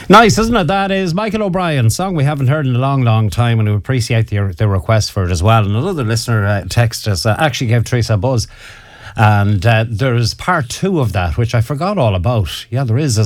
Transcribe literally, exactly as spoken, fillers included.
Nice, isn't it? That is Michael O'Brien's song we haven't heard in a long, long time, and we appreciate the, the request for it as well. And another listener uh, text us, uh, actually gave Teresa a buzz. And uh, there's part two of that, which I forgot all about. Yeah, there is.